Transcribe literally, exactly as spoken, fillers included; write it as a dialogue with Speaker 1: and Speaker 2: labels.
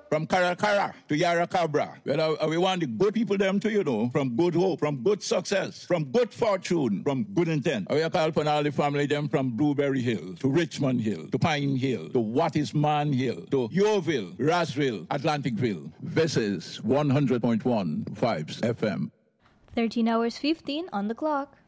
Speaker 1: from Caracara to Yarracabra. Well, uh, we want the good people them to, you know, from good hope, from good success, from good fortune, from good intent. We call upon all the family them from Blueberry Hill to Richmond Hill to Pine Hill to Wattisman Hill to Yeovil, Rossville, Atlanticville. This is one hundred point one Vibes F M.
Speaker 2: thirteen hours fifteen on the clock.